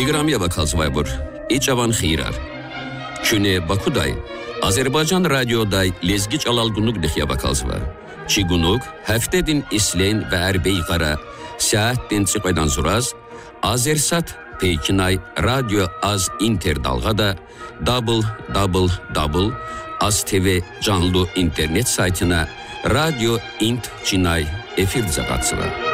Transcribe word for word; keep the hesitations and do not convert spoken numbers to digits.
İqramiya bakalsıvaybur, İçavan xeyrar. Şüne Bakuday, Azerbaycan radyoday lezgi çalalgunluk dexya bakalsıvar. Çigunuk, heftedin isleyn ve erbeyqara, saattin çıqaydan zuraz, Azersat Peykinay radyo az inter dalgada double double double az T V canlı internet saytına radyo int cinay efir zaqatsıva.